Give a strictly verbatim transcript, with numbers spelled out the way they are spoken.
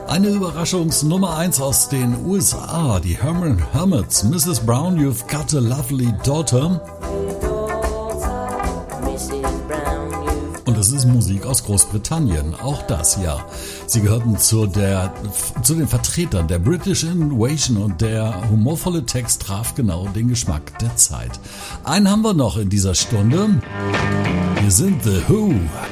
Eine Überraschungsnummer eins aus den U S A, die Herman Hermits, Misses Brown, You've Got a Lovely Daughter. Und es ist Musik aus Großbritannien, auch das ja. Sie gehörten zu, der, zu den Vertretern der British Invasion und der humorvolle Text traf genau den Geschmack der Zeit. Einen haben wir noch in dieser Stunde. Wir sind The Who.